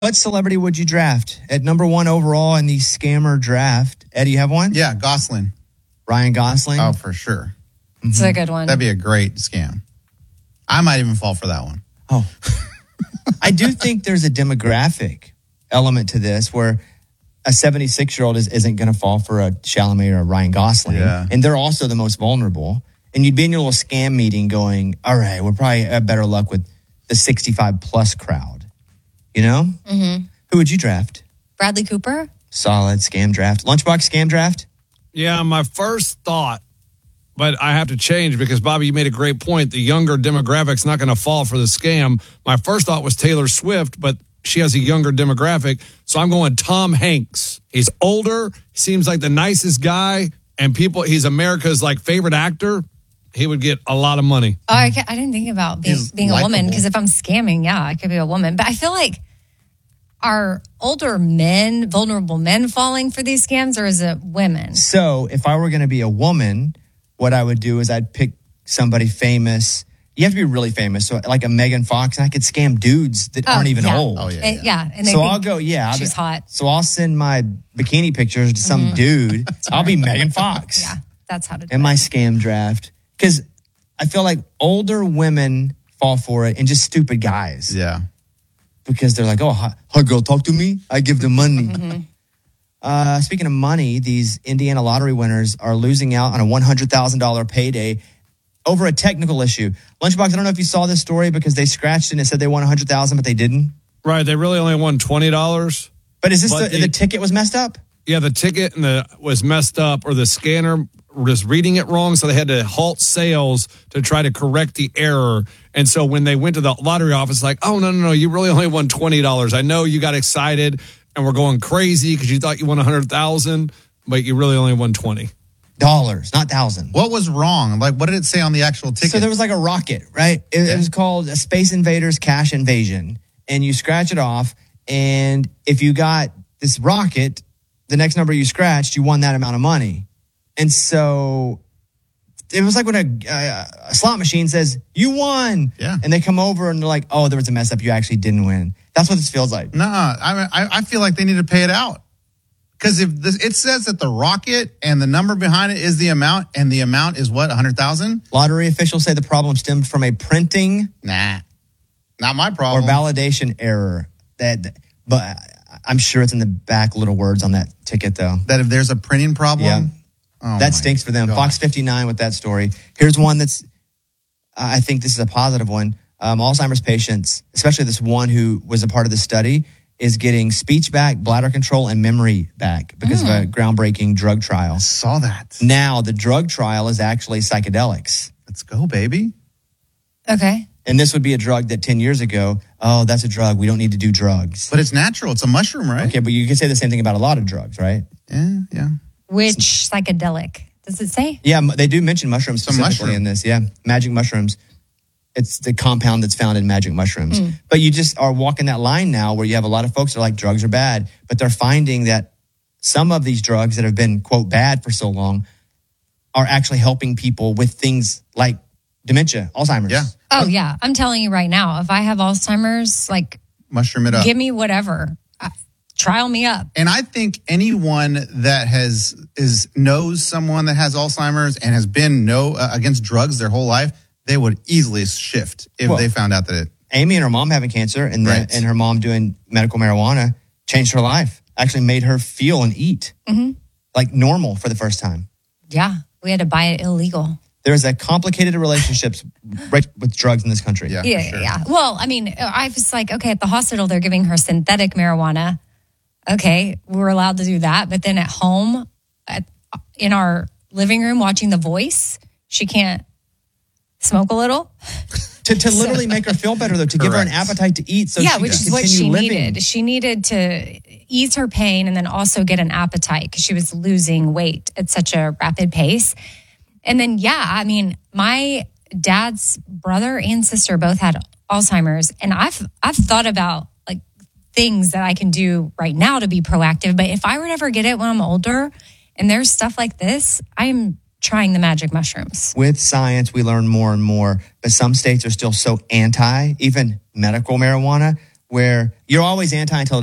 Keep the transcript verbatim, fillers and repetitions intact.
What celebrity would you draft at number one overall in the scammer draft? Eddie, you have one? Yeah, Gosling. Ryan Gosling? Oh, for sure. It's mm-hmm. a good one. That'd be a great scam. I might even fall for that one. Oh. I do think there's a demographic element to this where a seventy-six-year-old is, isn't going to fall for a Chalamet or a Ryan Gosling. Yeah. And they're also the most vulnerable. And you'd be in your little scam meeting going, all right, we're probably have better luck with the sixty-five-plus crowd. You know? Mm-hmm. Who would you draft? Bradley Cooper. Solid scam draft. Lunchbox scam draft? Yeah, my first thought, but I have to change because, Bobby, you made a great point. The younger demographic's not going to fall for the scam. My first thought was Taylor Swift, but she has a younger demographic. So I'm going Tom Hanks. He's older, seems like the nicest guy, and people, he's America's like favorite actor. He would get a lot of money. Oh, I, I didn't think about being, being a woman because if I'm scamming, yeah, I could be a woman. But I feel like are older men, vulnerable men falling for these scams, or is it women? So if I were going to be a woman, what I would do is I'd pick somebody famous. You have to be really famous. So like a Megan Fox, and I could scam dudes that oh, aren't even yeah. old. Oh, yeah. And, yeah. And so I'll go, yeah. She's I'll, hot. So I'll send my bikini pictures to some mm-hmm. dude. I'll be Megan Fox. Yeah, that's how to do in it. my scam draft. Because I feel like older women fall for it and just stupid guys. Yeah. Because they're like, oh, hi, hi girl, talk to me. I give them money. Mm-hmm. Uh, speaking of money, these Indiana lottery winners are losing out on a one hundred thousand dollars payday over a technical issue. Lunchbox, I don't know if you saw this story because they scratched and it said they won one hundred thousand dollars, but they didn't. Right. They really only won twenty dollars. But is this but the, the, the ticket was messed up? Yeah, the ticket and the was messed up, or the scanner was reading it wrong, so they had to halt sales to try to correct the error. And so when they went to the lottery office, like, oh, no, no, no, you really only won twenty dollars. I know you got excited and we're going crazy because you thought you won one hundred thousand dollars, but you really only won twenty dollars, not thousand. What was wrong? Like, what did it say on the actual ticket? So there was like a rocket, right? It, yeah. it was called a Space Invaders Cash Invasion. And you scratch it off. And if you got this rocket, the next number you scratched, you won that amount of money. And so it was like when a, uh, a slot machine says, you won. Yeah. And they come over and they're like, oh, there was a mess up. You actually didn't win. That's what this feels like. Nah, I, I, I feel like they need to pay it out. Because if this, it says that the rocket and the number behind it is the amount, and the amount is what, one hundred thousand? Lottery officials say the problem stemmed from a printing. Nah, not my problem. Or validation error. That, but I'm sure it's in the back little words on that ticket, though. That if there's a printing problem? Yeah. Oh that stinks for them. God. Fox fifty-nine with that story. Here's one that's, I think this is a positive one. Um, Alzheimer's patients, especially this one who was a part of the study, is getting speech back, bladder control, and memory back because mm. of a groundbreaking drug trial. I saw that. Now, the drug trial is actually psychedelics. Let's go, baby. Okay. And this would be a drug that ten years ago, oh, that's a drug. We don't need to do drugs. But it's natural. It's a mushroom, right? Okay, but you can say the same thing about a lot of drugs, right? Yeah, yeah. Which psychedelic? Does it say? Yeah, they do mention mushrooms Some specifically mushroom. in this. Yeah, magic mushrooms. It's the compound that's found in magic mushrooms. Mm. But you just are walking that line now where you have a lot of folks that are like, drugs are bad. But they're finding that some of these drugs that have been, quote, bad for so long are actually helping people with things like dementia, Alzheimer's. Yeah. Oh, yeah. I'm telling you right now, if I have Alzheimer's, like, mushroom it up. Give me whatever. Uh, trial me up. And I think anyone that has is knows someone that has Alzheimer's and has been no uh, against drugs their whole life, they would easily shift if well, they found out that it. Amy and her mom having cancer and, right. the, and her mom doing medical marijuana changed her life. Actually made her feel and eat mm-hmm. like normal for the first time. Yeah. We had to buy it illegal. There's a complicated relationships right with drugs in this country. Yeah, yeah, sure. yeah. Well, I mean, I was like, okay, at the hospital, they're giving her synthetic marijuana. Okay, we're allowed to do that. But then at home, at, in our living room, watching The Voice, she can't smoke a little. to to literally make her feel better, though, to give her an appetite to eat. So yeah, she which can is what she living. needed. She needed to ease her pain and then also get an appetite because she was losing weight at such a rapid pace. And then, yeah, I mean, my dad's brother and sister both had Alzheimer's. And I've I've thought about like things that I can do right now to be proactive. But if I were to ever get it when I'm older and there's stuff like this, I'm trying the magic mushrooms. With science, we learn more and more. But some states are still so anti, even medical marijuana, where you're always anti until